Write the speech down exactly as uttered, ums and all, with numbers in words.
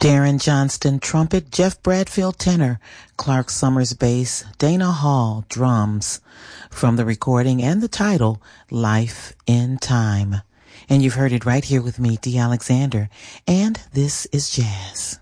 Darren Johnston, trumpet, Jeff Bradfield, tenor, Clark Summers, bass, Dana Hall, drums, from the recording and the title, Life in Time. And you've heard it right here with me, Dee Alexander, and this is Jazz.